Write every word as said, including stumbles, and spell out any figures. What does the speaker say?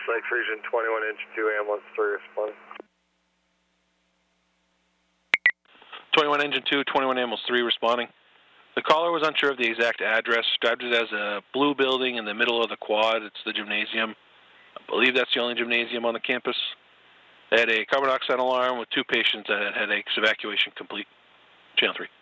Lakes Region, twenty-one Engine two, ambulance three responding. twenty-one Engine two, twenty-one ambulance three responding. The caller was unsure of the exact address, described it as a blue building in the middle of the quad. It's the gymnasium. I believe that's the only gymnasium on the campus. They had a carbon dioxide alarm with two patients that had headaches. Evacuation complete. Channel three.